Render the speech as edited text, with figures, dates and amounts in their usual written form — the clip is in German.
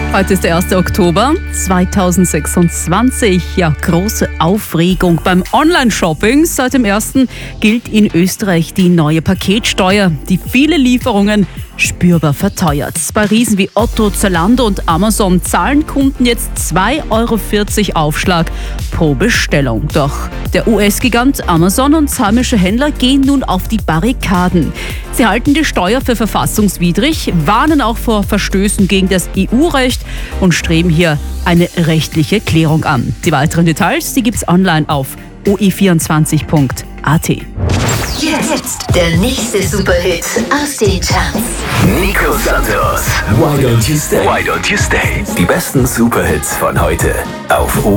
Heute ist der 1. Oktober 2026. Ja, große Aufregung beim Online-Shopping. Seit dem 1. gilt in Österreich die neue Paketsteuer, die viele Lieferungen spürbar verteuert. Bei Riesen wie Otto, Zalando und Amazon zahlen Kunden jetzt 2,40 € Aufschlag pro Bestellung. Doch der US-Gigant Amazon und heimische Händler gehen nun auf die Barrikaden. Sie halten die Steuer für verfassungswidrig, warnen auch vor Verstößen gegen das EU-Recht und streben hier eine rechtliche Klärung an. Die weiteren Details, die gibt's online auf OE24.at. Jetzt der nächste Superhit aus den Charts. Nico Santos, Why Don't You Stay? Why Don't You Stay? Die besten Superhits von heute auf